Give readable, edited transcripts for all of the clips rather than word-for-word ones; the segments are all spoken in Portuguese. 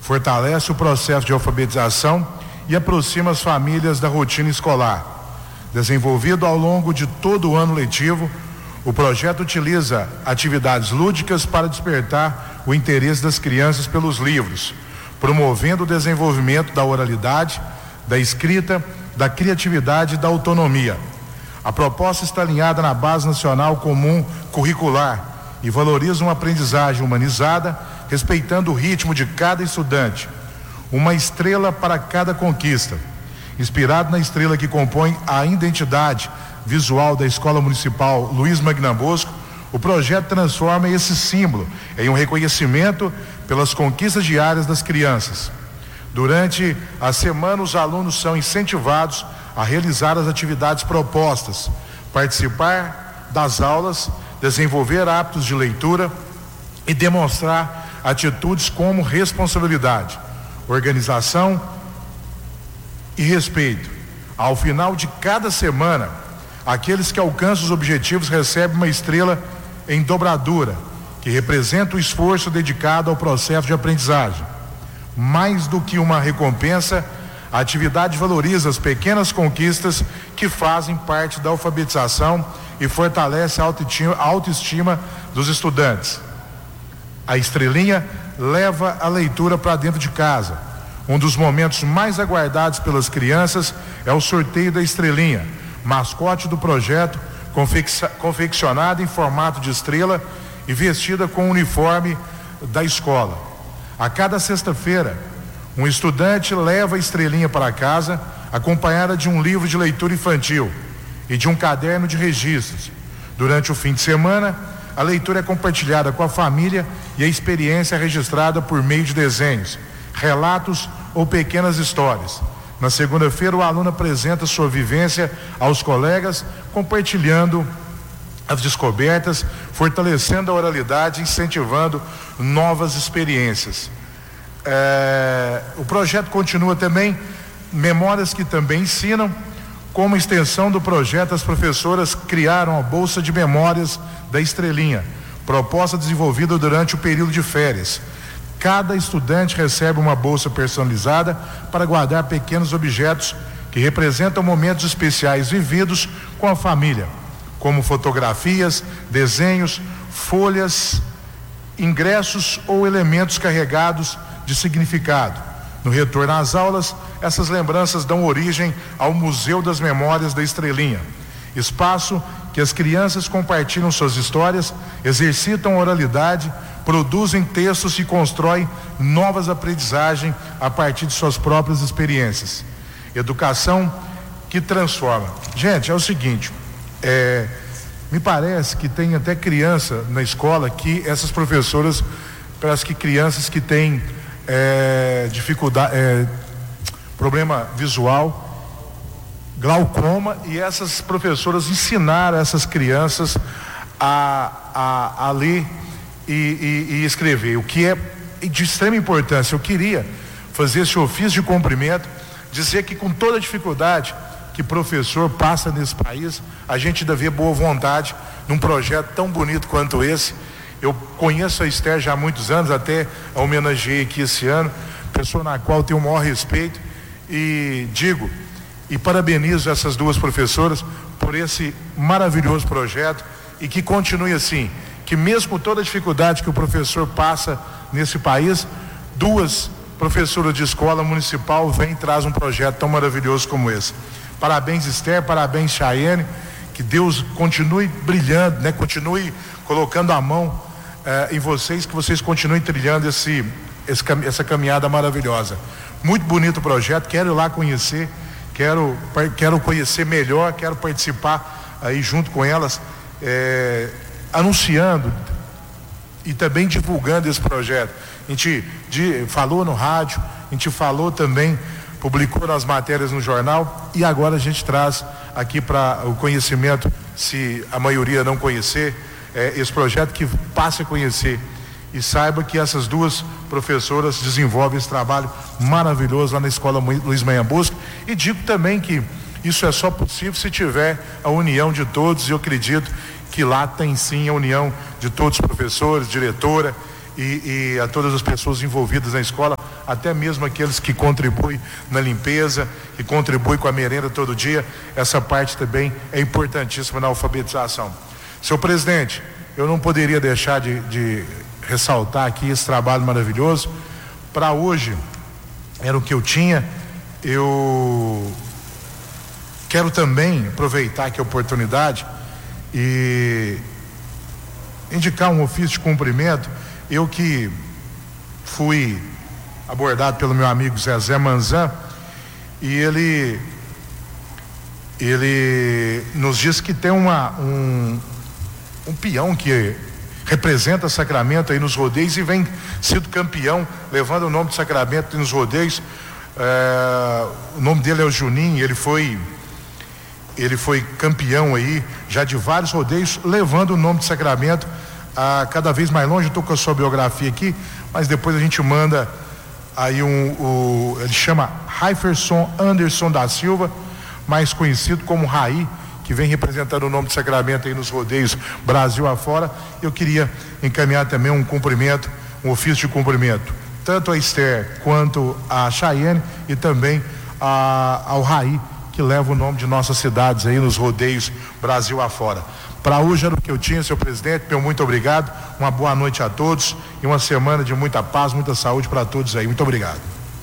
fortalece o processo de alfabetização e aproxima as famílias da rotina escolar. Desenvolvido ao longo de todo o ano letivo, o projeto utiliza atividades lúdicas para despertar o interesse das crianças pelos livros, promovendo o desenvolvimento da oralidade, da escrita, da criatividade e da autonomia. A proposta está alinhada na Base Nacional Comum Curricular e valoriza uma aprendizagem humanizada, respeitando o ritmo de cada estudante. Uma estrela para cada conquista. Inspirado na estrela que compõe a identidade visual da Escola Municipal Luiz Magnambosco, o projeto transforma esse símbolo em um reconhecimento pelas conquistas diárias das crianças. Durante a semana, os alunos são incentivados a realizar as atividades propostas, participar das aulas, desenvolver hábitos de leitura e demonstrar atitudes como responsabilidade, organização e respeito. Ao final de cada semana, aqueles que alcançam os objetivos recebem uma estrela em dobradura, que representa o esforço dedicado ao processo de aprendizagem. Mais do que uma recompensa, a atividade valoriza as pequenas conquistas que fazem parte da alfabetização e fortalece a autoestima dos estudantes. A estrelinha leva a leitura para dentro de casa. Um dos momentos mais aguardados pelas crianças é o sorteio da estrelinha, mascote do projeto, confeccionada em formato de estrela e vestida com o uniforme da escola. A cada sexta-feira, um estudante leva a estrelinha para casa, acompanhada de um livro de leitura infantil e de um caderno de registros. Durante o fim de semana, a leitura é compartilhada com a família e a experiência é registrada por meio de desenhos, relatos ou pequenas histórias. Na segunda-feira, o aluno apresenta sua vivência aos colegas, compartilhando as descobertas, fortalecendo a oralidade, incentivando novas experiências. O projeto continua também, memórias que também ensinam. Como extensão do projeto, as professoras criaram a Bolsa de Memórias da Estrelinha, proposta desenvolvida durante o período de férias. Cada estudante recebe uma bolsa personalizada para guardar pequenos objetos que representam momentos especiais vividos com a família, como fotografias, desenhos, folhas, ingressos ou elementos carregados de significado. No retorno às aulas, essas lembranças dão origem ao Museu das Memórias da Estrelinha, espaço que as crianças compartilham suas histórias, exercitam a oralidade, produzem textos e constroem novas aprendizagens a partir de suas próprias experiências. Educação que transforma. Gente, é o seguinte, me parece que tem até criança na escola que essas professoras, parece que crianças que têm dificuldade, problema visual, glaucoma, e essas professoras ensinaram essas crianças a ler e escrever, o que é de extrema importância. Eu queria fazer esse ofício de cumprimento, dizer que com toda a dificuldade que professor passa nesse país, a gente ainda vê boa vontade num projeto tão bonito quanto esse. Eu conheço a Esther já há muitos anos, até a homenageei aqui esse ano, pessoa na qual tenho o maior respeito, e digo e parabenizo essas duas professoras por esse maravilhoso projeto, e que continue assim, que mesmo com toda a dificuldade que o professor passa nesse país, duas professoras de escola municipal vêm e trazem um projeto tão maravilhoso como esse. Parabéns, Esther, parabéns, Chayane, que Deus continue brilhando, né? Continue colocando a mão em vocês, que vocês continuem trilhando essa caminhada maravilhosa. Muito bonito o projeto, quero ir lá conhecer, quero conhecer melhor, quero participar aí junto com elas, anunciando e também divulgando esse projeto. A gente falou no rádio, a gente falou também, publicou nas matérias no jornal, e agora a gente traz aqui para o conhecimento, se a maioria não conhecer, esse projeto, que passe a conhecer e saiba que essas duas professoras desenvolvem esse trabalho maravilhoso lá na Escola Luiz Magnambosco. E digo também que isso é só possível se tiver a união de todos, e eu acredito que lá tem sim a união de todos os professores, diretora e a todas as pessoas envolvidas na escola, até mesmo aqueles que contribuem na limpeza, que contribuem com a merenda todo dia. Essa parte também é importantíssima na alfabetização. Senhor presidente, eu não poderia deixar de ressaltar aqui esse trabalho maravilhoso. Para hoje, era o que eu tinha. Eu quero também aproveitar aqui a oportunidade e indicar um ofício de cumprimento. Eu que fui abordado pelo meu amigo Zezé Manzan, e ele nos disse que tem um peão que representa Sacramento aí nos rodeios e vem sido campeão, levando o nome de Sacramento nos rodeios. O nome dele é o Juninho. Ele foi campeão aí já de vários rodeios, levando o nome de Sacramento a cada vez mais longe. Eu estou com a sua biografia aqui, mas depois a gente manda aí ele chama Raiferson Anderson da Silva, mais conhecido como Raí, que vem representando o nome de Sacramento aí nos rodeios Brasil afora. Eu queria encaminhar também um cumprimento, um ofício de cumprimento, tanto a Esther quanto a Chayane, e também ao Raí, que leva o nome de nossas cidades aí nos rodeios Brasil afora. Para hoje era o que eu tinha, senhor presidente. Meu muito obrigado, uma boa noite a todos e uma semana de muita paz, muita saúde para todos aí. Muito obrigado.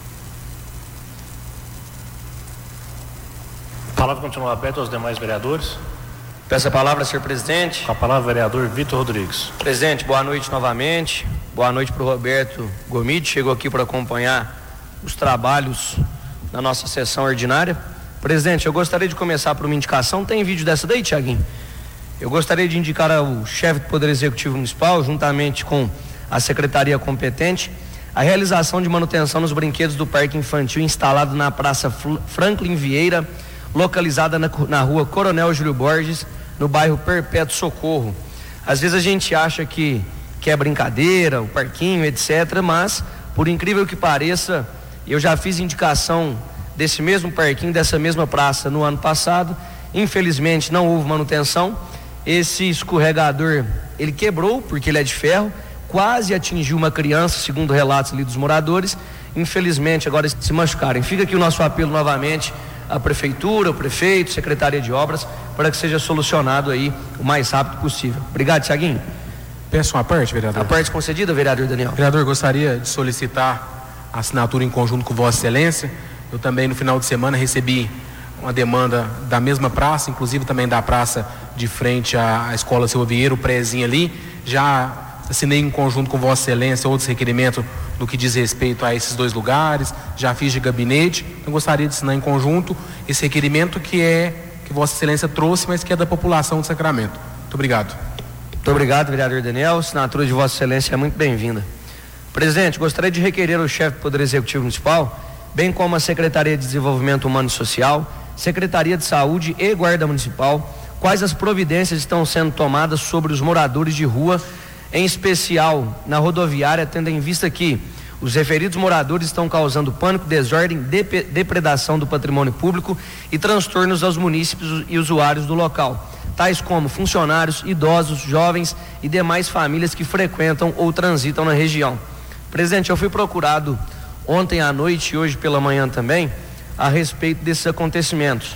A palavra continua aberta aos demais vereadores. Peço a palavra, senhor presidente. Com a palavra, vereador Vitor Rodrigues. Presidente, boa noite novamente. Boa noite para o Roberto Gomide, chegou aqui para acompanhar os trabalhos da nossa sessão ordinária. Presidente, eu gostaria de começar por uma indicação. Tem vídeo dessa daí, Tiaguinho? Eu gostaria de indicar ao chefe do Poder Executivo Municipal, juntamente com a secretaria competente, a realização de manutenção nos brinquedos do Parque Infantil instalado na Praça Franklin Vieira, localizada na rua Coronel Júlio Borges, no bairro Perpétuo Socorro. Às vezes a gente acha que é brincadeira, o parquinho, etc., mas, por incrível que pareça, eu já fiz indicação desse mesmo parquinho, dessa mesma praça no ano passado. Infelizmente não houve manutenção. Esse escorregador, ele quebrou porque ele é de ferro, quase atingiu uma criança, segundo relatos ali dos moradores. Infelizmente agora se machucaram. Fica aqui o nosso apelo novamente à prefeitura, ao prefeito, secretaria de obras, para que seja solucionado aí o mais rápido possível. Obrigado, Tiaguinho. Peço uma parte, vereador. A parte concedida, vereador Daniel. Vereador, gostaria de solicitar a assinatura em conjunto com Vossa Excelência. Eu também no final de semana recebi uma demanda da mesma praça, inclusive também da praça de frente à Escola Silva Vieira, o prézinho ali. Já assinei em conjunto com Vossa Excelência outros requerimentos no que diz respeito a esses dois lugares, já fiz de gabinete. Eu gostaria de assinar em conjunto esse requerimento que Vossa Excelência trouxe, mas que é da população de Sacramento. Muito obrigado. Muito obrigado, vereador Daniel. A assinatura de Vossa Excelência é muito bem-vinda. Presidente, gostaria de requerer ao chefe do Poder Executivo Municipal, bem como a Secretaria de Desenvolvimento Humano e Social, Secretaria de Saúde e Guarda Municipal, quais as providências estão sendo tomadas sobre os moradores de rua, em especial na rodoviária, tendo em vista que os referidos moradores estão causando pânico, desordem, depredação do patrimônio público e transtornos aos munícipes e usuários do local, tais como funcionários, idosos, jovens e demais famílias que frequentam ou transitam na região. Presidente, eu fui procurado ontem à noite e hoje pela manhã também a respeito desses acontecimentos.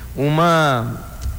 Uma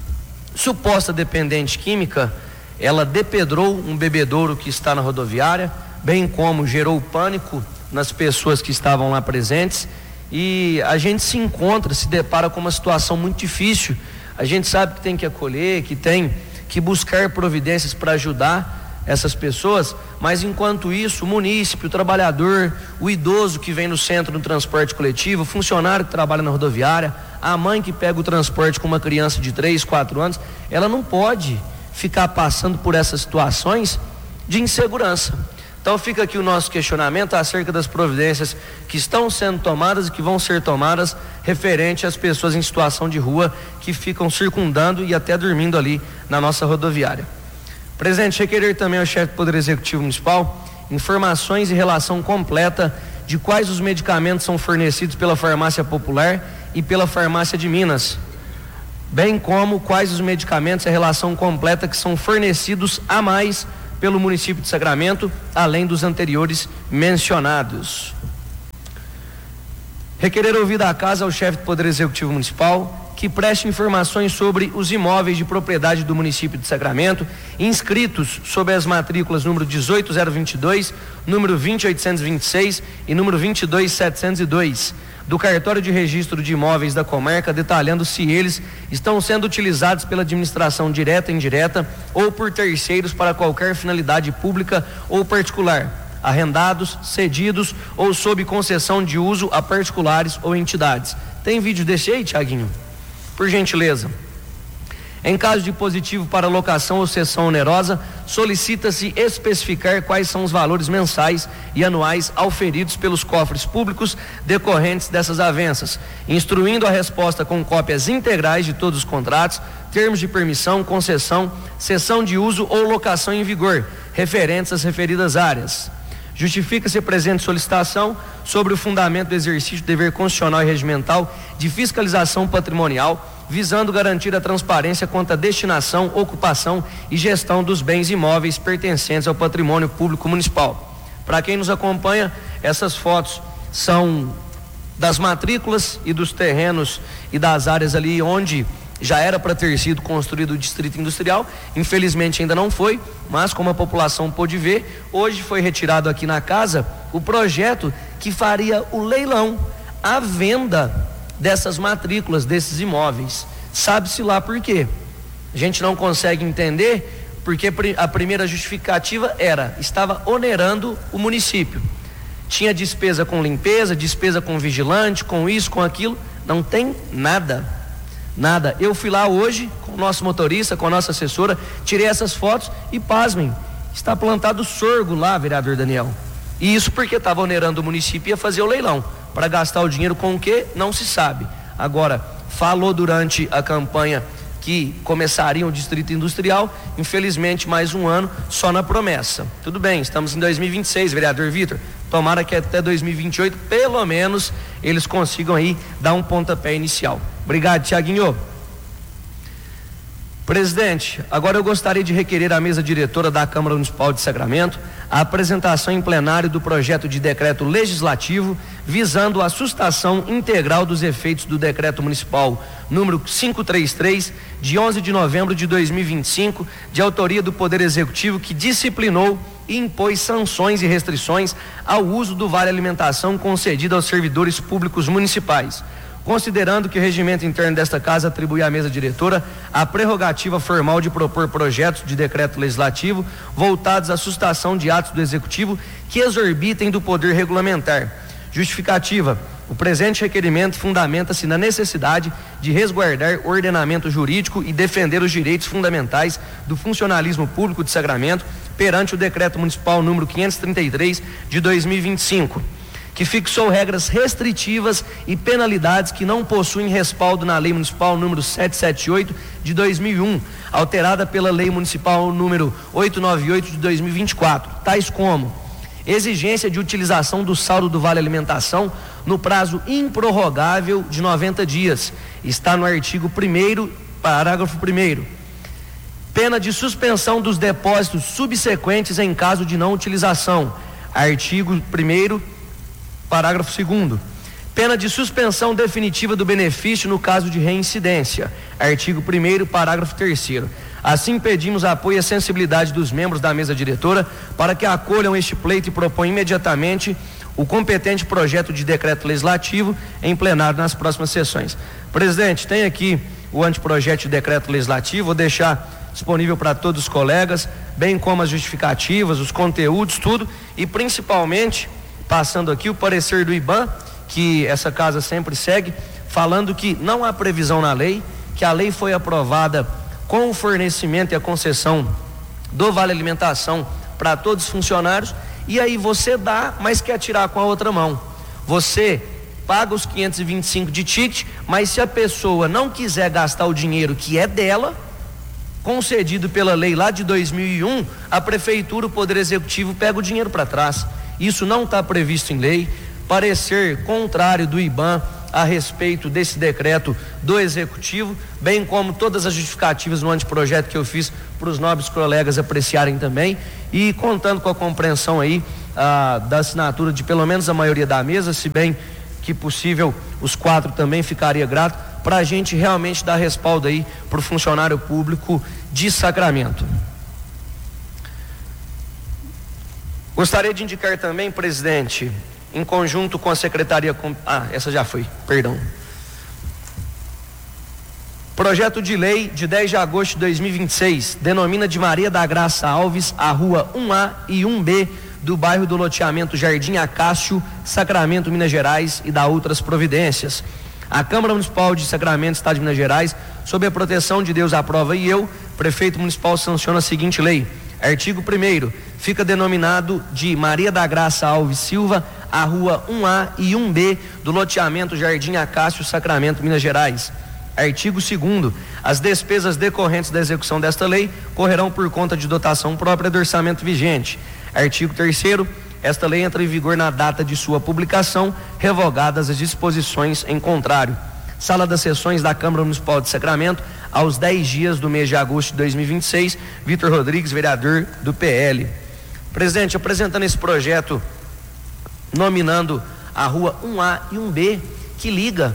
suposta dependente química, ela depedrou um bebedouro que está na rodoviária, bem como gerou pânico nas pessoas que estavam lá presentes, e a gente se depara com uma situação muito difícil. A gente sabe que tem que acolher, que tem que buscar providências para ajudar essas pessoas, mas enquanto isso, o munícipe, o trabalhador, o idoso que vem no centro do transporte coletivo, o funcionário que trabalha na rodoviária, a mãe que pega o transporte com uma criança de 3, 4 anos, ela não pode ficar passando por essas situações de insegurança. Então fica aqui o nosso questionamento acerca das providências que estão sendo tomadas e que vão ser tomadas referente às pessoas em situação de rua que ficam circundando e até dormindo ali na nossa rodoviária. Presidente, requerer também ao chefe do Poder Executivo Municipal informações e relação completa de quais os medicamentos são fornecidos pela Farmácia Popular e pela Farmácia de Minas, bem como quais os medicamentos e a relação completa que são fornecidos a mais pelo município de Sacramento, além dos anteriores mencionados. Requerer ouvida a casa ao chefe do Poder Executivo Municipal que preste informações sobre os imóveis de propriedade do município de Sacramento inscritos sob as matrículas número 18022, número 20826 e número 22702 do cartório de registro de imóveis da comarca, detalhando se eles estão sendo utilizados pela administração direta, indireta ou por terceiros para qualquer finalidade pública ou particular, arrendados, cedidos ou sob concessão de uso a particulares ou entidades. Tem vídeo desse aí, Tiaguinho? Por gentileza. Em caso de positivo para locação ou cessão onerosa, solicita-se especificar quais são os valores mensais e anuais auferidos pelos cofres públicos decorrentes dessas avenças, instruindo a resposta com cópias integrais de todos os contratos, termos de permissão, concessão, cessão de uso ou locação em vigor, referentes às referidas áreas. Justifica-se a presente solicitação sobre o fundamento do exercício do dever constitucional e regimental de fiscalização patrimonial, visando garantir a transparência quanto à destinação, ocupação e gestão dos bens imóveis pertencentes ao patrimônio público municipal. Para quem nos acompanha, essas fotos são das matrículas e dos terrenos e das áreas ali onde já era para ter sido construído o distrito industrial, infelizmente ainda não foi, mas como a população pôde ver, hoje foi retirado aqui na casa o projeto que faria o leilão, a venda dessas matrículas, desses imóveis. Sabe-se lá por quê? A gente não consegue entender, porque a primeira justificativa estava onerando o município. Tinha despesa com limpeza, despesa com vigilante, com isso, com aquilo, não tem nada. Nada. Eu fui lá hoje com o nosso motorista, com a nossa assessora, tirei essas fotos e pasmem, está plantado sorgo lá, vereador Daniel. E isso porque estava onerando o município e ia fazer o leilão. Para gastar o dinheiro com o que? Não se sabe. Agora, falou durante a campanha que começaria o distrito industrial, infelizmente mais um ano só na promessa. Tudo bem, estamos em 2026, vereador Vitor. Tomara que até 2028, pelo menos, eles consigam aí dar um pontapé inicial. Obrigado, Tiaguinho. Presidente, agora eu gostaria de requerer à mesa diretora da Câmara Municipal de Sacramento a apresentação em plenário do projeto de decreto legislativo visando a sustação integral dos efeitos do decreto municipal número 533 de 11 de novembro de 2025, de autoria do Poder Executivo, que disciplinou e impôs sanções e restrições ao uso do vale alimentação concedido aos servidores públicos municipais. Considerando que o regimento interno desta casa atribui à mesa diretora a prerrogativa formal de propor projetos de decreto legislativo voltados à sustação de atos do Executivo que exorbitem do poder regulamentar. Justificativa: o presente requerimento fundamenta-se na necessidade de resguardar o ordenamento jurídico e defender os direitos fundamentais do funcionalismo público de Sacramento perante o decreto municipal número 533 de 2025. Que fixou regras restritivas e penalidades que não possuem respaldo na Lei Municipal número 778 de 2001, alterada pela Lei Municipal número 898 de 2024, tais como exigência de utilização do saldo do Vale Alimentação no prazo improrrogável de 90 dias, está no artigo 1º, parágrafo 1º. Pena de suspensão dos depósitos subsequentes em caso de não utilização, artigo 1º, parágrafo 2º. Pena de suspensão definitiva do benefício no caso de reincidência, artigo 1º, parágrafo 3º. Assim, pedimos apoio e sensibilidade dos membros da mesa diretora para que acolham este pleito e proponham imediatamente o competente projeto de decreto legislativo em plenário nas próximas sessões. Presidente, tem aqui o anteprojeto de decreto legislativo, vou deixar disponível para todos os colegas, bem como as justificativas, os conteúdos, tudo, e principalmente passando aqui o parecer do IBAM, que essa casa sempre segue, falando que não há previsão na lei, que a lei foi aprovada com o fornecimento e a concessão do Vale Alimentação para todos os funcionários, e aí você dá, mas quer tirar com a outra mão. Você paga os 525 de ticket, mas se a pessoa não quiser gastar o dinheiro que é dela, concedido pela lei lá de 2001, a prefeitura, o Poder Executivo pega o dinheiro para trás. Isso não está previsto em lei. Parecer contrário do IBAM a respeito desse decreto do Executivo, bem como todas as justificativas no anteprojeto que eu fiz para os nobres colegas apreciarem também. e contando com a compreensão aí da assinatura de pelo menos a maioria da mesa, se bem que possível os 4 também, ficaria grato, para a gente realmente dar respaldo aí para o funcionário público de Sacramento. Gostaria de indicar também, presidente, em conjunto com a secretaria, essa já foi, perdão. Projeto de lei de 10 de agosto de 2026 denomina de Maria da Graça Alves a rua 1A e 1B do bairro do loteamento Jardim Acácio, Sacramento, Minas Gerais, e dá outras providências. A Câmara Municipal de Sacramento, Estado de Minas Gerais, sob a proteção de Deus, aprova, e eu, prefeito municipal, sanciona a seguinte lei. Artigo 1º, fica denominado de Maria da Graça Alves Silva a rua 1A e 1B do loteamento Jardim Acácio, Sacramento, Minas Gerais. Artigo 2º, as despesas decorrentes da execução desta lei correrão por conta de dotação própria do orçamento vigente. Artigo 3º, esta lei entra em vigor na data de sua publicação, revogadas as disposições em contrário. Sala das Sessões da Câmara Municipal de Sacramento, aos 10 dias do mês de agosto de 2026, Vitor Rodrigues, vereador do PL. Presidente, apresentando esse projeto, nominando a rua 1A e 1B, que liga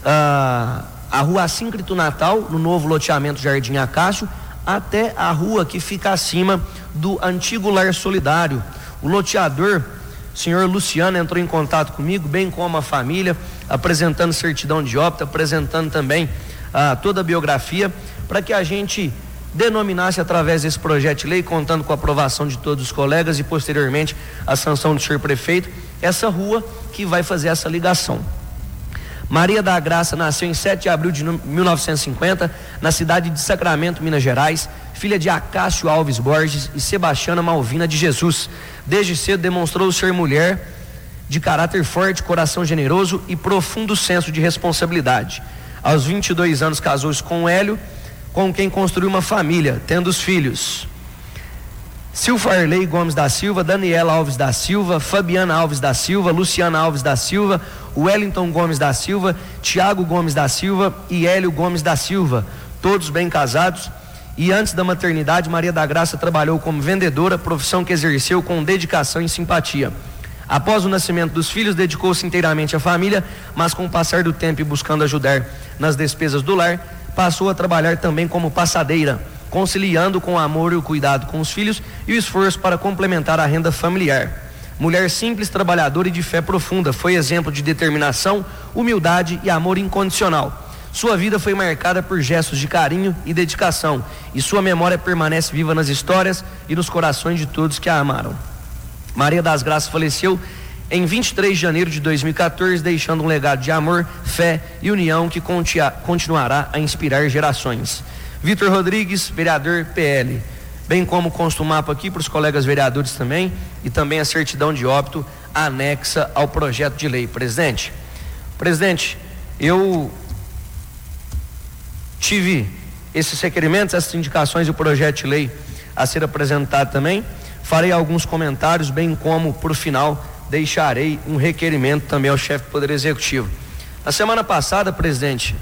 a rua Assíncrito Natal, no novo loteamento Jardim Acácio, até a rua que fica acima do antigo Lar Solidário. O loteador, senhor Luciano, entrou em contato comigo, bem como a família, apresentando certidão de óbito, apresentando também toda a biografia, para que a gente denominasse através desse projeto de lei, contando com a aprovação de todos os colegas e posteriormente a sanção do senhor prefeito, essa rua que vai fazer essa ligação. Maria da Graça nasceu em 7 de abril de 1950, na cidade de Sacramento, Minas Gerais, filha de Acácio Alves Borges e Sebastiana Malvina de Jesus. Desde cedo demonstrou ser mulher de caráter forte, coração generoso e profundo senso de responsabilidade. Aos 22 anos casou-se com Hélio, com quem construiu uma família, tendo os filhos Silfarley Gomes da Silva, Daniela Alves da Silva, Fabiana Alves da Silva, Luciana Alves da Silva, Wellington Gomes da Silva, Tiago Gomes da Silva e Hélio Gomes da Silva, todos bem casados. E antes da maternidade, Maria da Graça trabalhou como vendedora, profissão que exerceu com dedicação e simpatia. Após o nascimento dos filhos, dedicou-se inteiramente à família, mas com o passar do tempo e buscando ajudar nas despesas do lar, passou a trabalhar também como passadeira, conciliando com o amor e o cuidado com os filhos e o esforço para complementar a renda familiar. Mulher simples, trabalhadora e de fé profunda, foi exemplo de determinação, humildade e amor incondicional. Sua vida foi marcada por gestos de carinho e dedicação, e sua memória permanece viva nas histórias e nos corações de todos que a amaram. Maria das Graças faleceu em 23 de janeiro de 2014, deixando um legado de amor, fé e união que continuará a inspirar gerações. Vitor Rodrigues, vereador PL, bem como consta o mapa aqui para os colegas vereadores também, e também a certidão de óbito anexa ao projeto de lei. Presidente, eu tive esses requerimentos, essas indicações do projeto de lei a ser apresentado também, farei alguns comentários, bem como por final deixarei um requerimento também ao chefe do Poder Executivo. Na semana passada, presidente,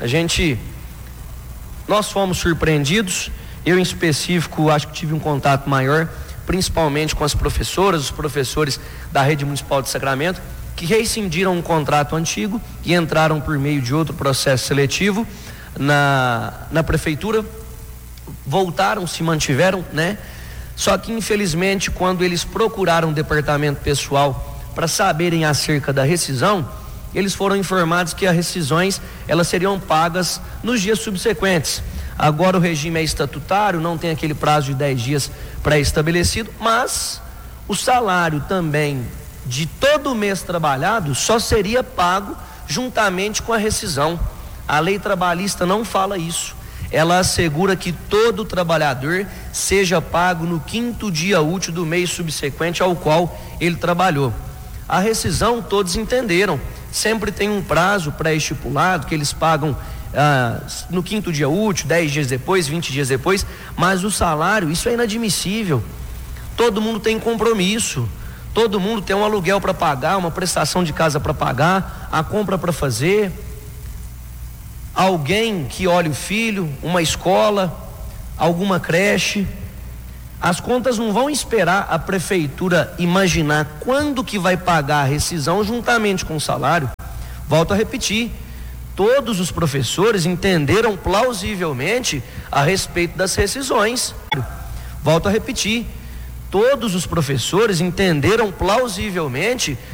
nós fomos surpreendidos, eu em específico acho que tive um contato maior, principalmente com as professoras, os professores da rede municipal de Sacramento, que rescindiram um contrato antigo e entraram por meio de outro processo seletivo na prefeitura, voltaram, se mantiveram, né? Só que infelizmente quando eles procuraram o departamento pessoal para saberem acerca da rescisão, eles foram informados que as rescisões elas seriam pagas nos dias subsequentes. Agora o regime é estatutário, não tem aquele prazo de 10 dias pré-estabelecido, mas o salário também de todo o mês trabalhado só seria pago juntamente com a rescisão. A lei trabalhista não fala isso. Ela assegura que todo trabalhador seja pago no 5º dia útil do mês subsequente ao qual ele trabalhou. A rescisão todos entenderam, sempre tem um prazo pré-estipulado que eles pagam no 5º dia útil, 10 dias depois, 20 dias depois, mas o salário, isso é inadmissível. Todo mundo tem compromisso, todo mundo tem um aluguel para pagar, uma prestação de casa para pagar, a compra para fazer, alguém que olha o filho, uma escola, alguma creche. As contas não vão esperar a prefeitura imaginar quando que vai pagar a rescisão juntamente com o salário. Volto a repetir, todos os professores entenderam plausivelmente a respeito das rescisões. Volto a repetir, todos os professores entenderam plausivelmente